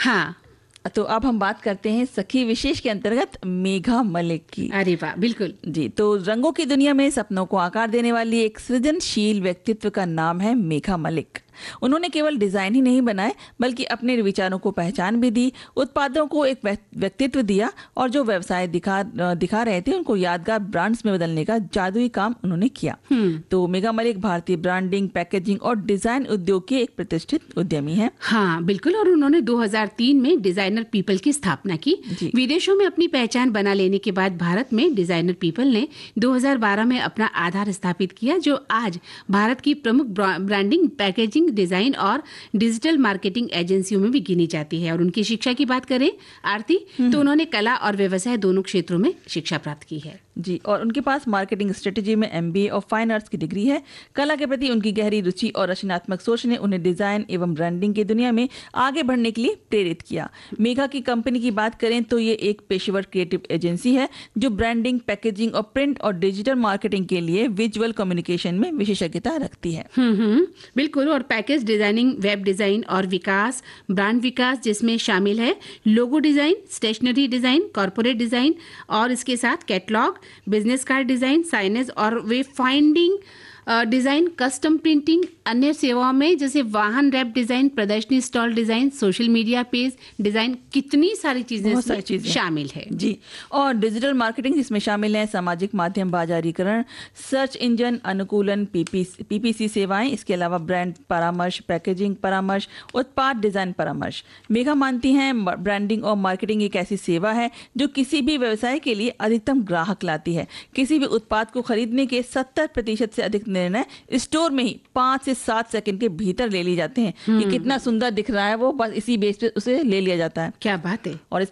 हाँ, तो अब हम बात करते हैं सखी विशेष के अंतर्गत मेघा मलिक की। अरे वाह, बिल्कुल जी, तो रंगों की दुनिया में सपनों को आकार देने वाली एक सृजनशील व्यक्तित्व का नाम है मेघा मलिक। उन्होंने केवल डिजाइन ही नहीं बनाए बल्कि अपने विचारों को पहचान भी दी, उत्पादों को एक व्यक्तित्व दिया और जो व्यवसाय दिखा रहे थे उनको यादगार ब्रांड्स में बदलने का जादुई काम उन्होंने किया। तो मेघा मलिक भारतीय ब्रांडिंग, पैकेजिंग और डिजाइन उद्योग के एक प्रतिष्ठित उद्यमी है। हाँ बिल्कुल, और उन्होंने 2003 में डिजाइनर पीपल की स्थापना की। विदेशों में अपनी पहचान बना लेने के बाद भारत में डिजाइनर पीपल ने 2012 में अपना आधार स्थापित किया, जो आज भारत की प्रमुख ब्रांडिंग, पैकेजिंग, डिजाइन और डिजिटल मार्केटिंग एजेंसियों में भी गिनी जाती है। और उनकी शिक्षा की बात करें आरती, तो उन्होंने कला और व्यवसाय दोनों क्षेत्रों में शिक्षा प्राप्त की है। जी, और उनके पास मार्केटिंग स्ट्रेटेजी में MBA और फाइन आर्ट्स की डिग्री है। कला के प्रति उनकी गहरी रुचि और रचनात्मक सोच ने उन्हें डिजाइन एवं ब्रांडिंग की दुनिया में आगे बढ़ने के लिए प्रेरित किया। मेघा की कंपनी की बात करें तो ये एक पेशेवर क्रिएटिव एजेंसी है जो ब्रांडिंग, पैकेजिंग और प्रिंट और डिजिटल मार्केटिंग के लिए विजुअल कम्युनिकेशन में विशेषज्ञता रखती है। बिल्कुल, और पैकेज डिजाइनिंग, वेब डिजाइन और विकास, ब्रांड विकास जिसमें शामिल है logo design, stationery design, corporate design और इसके साथ catalogue, business card design, signage और वे फाइंडिंग डिजाइन, कस्टम प्रिंटिंग, अन्य सेवाओं में जैसे वाहन रैप डिजाइन, प्रदर्शनी stall design, social media page design, कितनी सारी चीजें शामिल है। जी, और डिजिटल मार्केटिंग जिसमें शामिल है सामाजिक माध्यम बाजारीकरण, सर्च इंजन अनुकूलन, PPC सेवाएं, इसके अलावा ब्रांड परामर्श, पैकेजिंग परामर्श, उत्पाद डिजाइन परामर्श। मेघा मानती हैं ब्रांडिंग और मार्केटिंग एक ऐसी सेवा है जो किसी भी व्यवसाय के लिए अधिकतम ग्राहक लाती है। किसी भी उत्पाद को खरीदने के 70% से अधिक निर्णय स्टोर में ही 5 से 7 सेकंड के भीतर ले लिए जाते हैं। ये कितना सुंदर दिख रहा है वो बस इसी बेस पे उसे ले लिया जाता है। क्या बात है। और